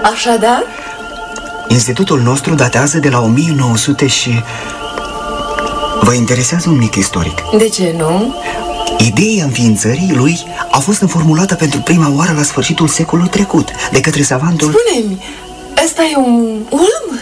Așadar? Institutul nostru datează de la 1900 și... Vă interesează un mic istoric? De ce nu? Ideea înființării lui a fost înformulată pentru prima oară la sfârșitul secolului trecut de către savantul... Spune-mi, ăsta e un ulm?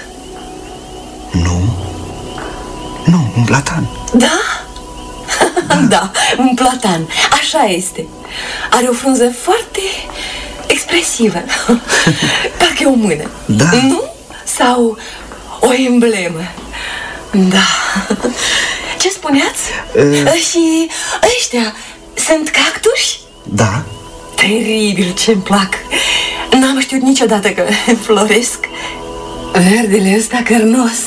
Nu, un platan. Da? Da, un platan, așa este. Are o frunză foarte expresivă. Parcă e o mână. Da. Nu? Sau o emblemă. Da. Ce spuneați? Și ăștia sunt cactuși? Da. Teribil, ce-mi plac. N-am știut niciodată că floresc. Verdele ăsta cărnos.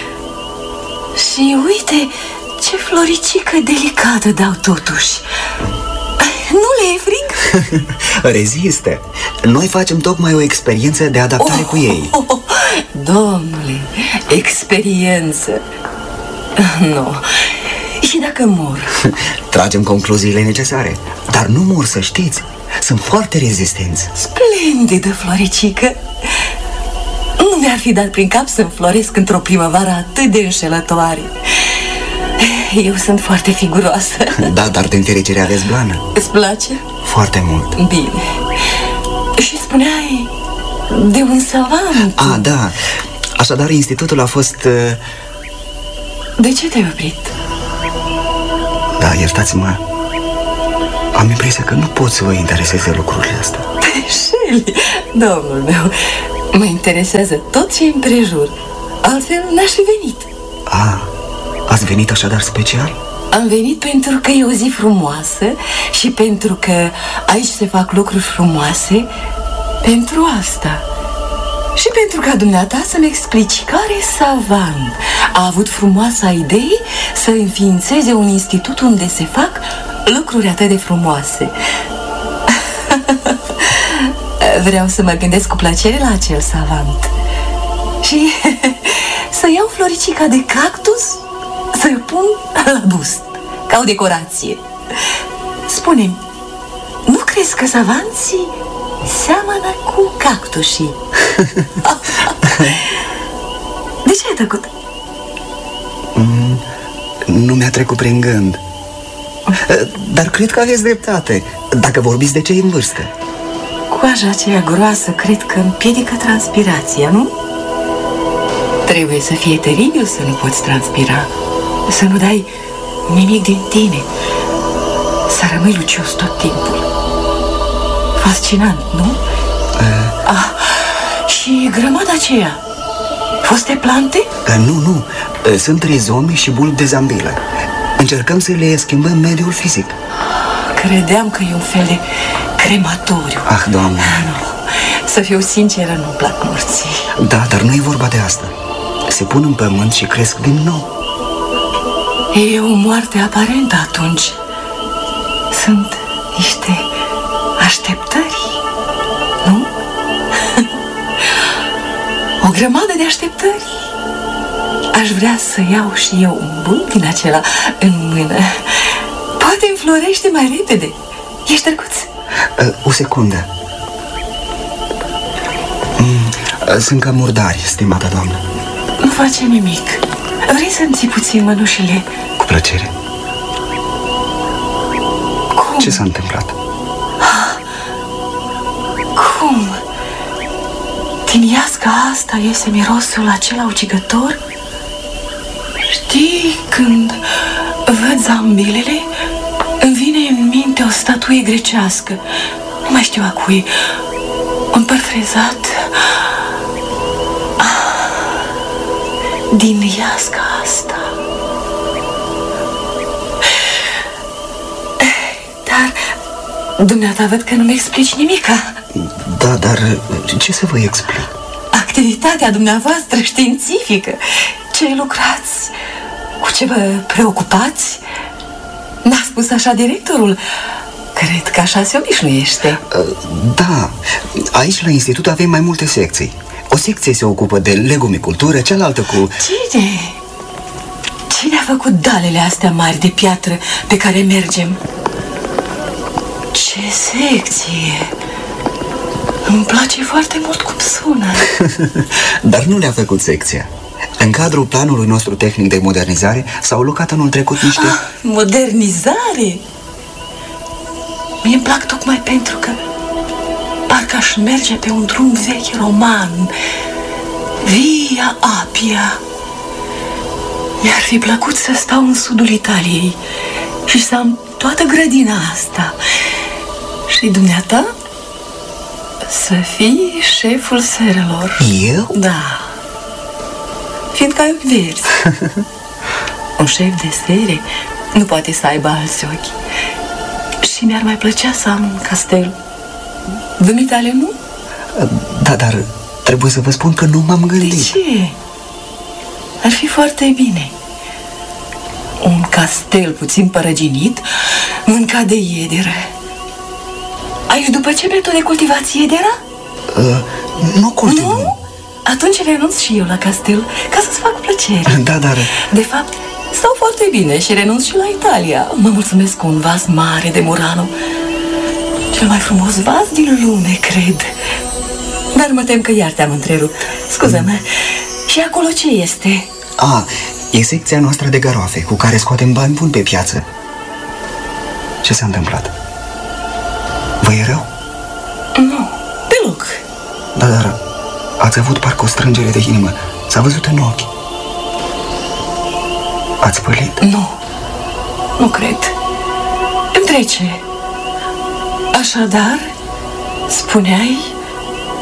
Și uite ce floricică delicată dau totuși. Nu le e frig? Rezistă. Noi facem tocmai o experiență de adaptare cu ei. Domnule, experiență. Nu. Și dacă mor? Tragem concluziile necesare. Dar nu mor, să știți. Sunt foarte rezistenți. Splendidă floricică. Nu mi-ar fi dat prin cap să-mi floresc într-o primăvară atât de înșelătoare. Eu sunt foarte figuroasă. Da, dar din fericire aveți blană. Îți place? Foarte mult. Bine. Și spuneai de un savant. Ah, da. Așadar, institutul a fost... De ce te-ai oprit? Da, iertați-mă. Am impresia că nu pot să vă intereseze lucrurile astea. Te înșeli, domnul meu. Mă interesează tot ce împrejur. Altfel n-aș fi venit. Ah, ați venit așadar special? Am venit pentru că e o zi frumoasă și pentru că aici se fac lucruri frumoase. Pentru asta. Și pentru ca dumneata să-mi explici care savant a avut frumoasa idee să înființeze un institut unde se fac lucruri atât de frumoase. Vreau să mă gândesc cu plăcere la acel savant și să iau floricica de cactus, să-l pun la bust, ca o decorație. Spune-mi, nu crezi că savanții seamănă cu cactusii? De ce ai tăcut? Nu mi-a trecut prin gând. Dar cred că aveți dreptate, dacă vorbiți de cei în vârstă. Coaja aceea groasă cred că împiedică transpirația, nu? Trebuie să fie teribil să nu poți transpira, să nu dai nimic din tine, să rămâi lucios tot timpul. Fascinant, nu? Și grămada aceea, foste plante? Nu, sunt rizomi și bulbi de zambilă. Încercăm să le schimbăm mediul fizic. Credeam că e un fel de crematoriu. Ah, Doamne. Nu, să fiu sinceră, nu-mi plac morții. Da, dar nu e vorba de asta. Se pun în pământ și cresc din nou. E o moarte aparentă atunci. Sunt niște așteptări, nu? O grămadă de așteptări. Aș vrea să iau și eu un bulb din acela în mână. Poate înflorește mai repede. Ești drăguț? O secundă. Sunt cam murdari, stimata doamnă. Nu face nimic. Vrei să-mi ții puțin mănușile? Cu plăcere. Cum? Ce s-a întâmplat? Cum? Din iasca asta iese mirosul acela ucigător? Știi, când văd zambilele, îmi vine în minte o statuie grecească. Nu mai știu a cui. Un păr frezat. Din iasca asta. Dar dumneata văd că nu-mi explici nimica. Da, dar ce să vă explic? Activitatea dumneavoastră științifică. Ce lucrați? Cu ce vă preocupați? N-a spus așa directorul? Cred că așa se obișnuiește. Da, aici la institut avem mai multe secții. O secție se ocupă de legumicultură, cealaltă cu... Cine? Cine a făcut dalele astea mari de piatră pe care mergem? Ce secție? Îmi place foarte mult cum sună. Dar nu le-a făcut secția. În cadrul planului nostru tehnic de modernizare s-au locat anul trecut niște... Modernizare? Mie îmi plac tocmai pentru că parcă aș merge pe un drum vechi roman, Via Appia. Mi-ar fi plăcut să stau în sudul Italiei și să am toată grădina asta. Și dumneata să fii șeful serelor. Eu? Da. Fiindcă ai ochi verzi. Un șef de sere nu poate să aibă alți ochi. Și mi-ar mai plăcea să am un castel. Dumitale, nu? Da, dar trebuie să vă spun că nu m-am gândit. De ce? Ar fi foarte bine. Un castel puțin părăginit, mâncat de iederă. Aici după ce metode cultivați iedera? Nu cultivăm. Nu? Atunci renunț și eu la castel, ca să-ți fac plăcere. Da, dar... De fapt, stau foarte bine și renunț și la Italia. Mă mulțumesc cu un vas mare de Murano. Cel mai frumos vas din lume, cred. Dar mă tem că iar te-am întrerupt. Scuză-mă. Și acolo ce este? E secția noastră de garoafe, cu care scoatem bani buni pe piață. Ce s-a întâmplat? Vă e rău? Nu, deloc. Da, dar ați avut parcă o strângere de inimă. S-a văzut în ochi. Ați pălit? Nu, nu cred. Îmi trece. Așadar, spuneai...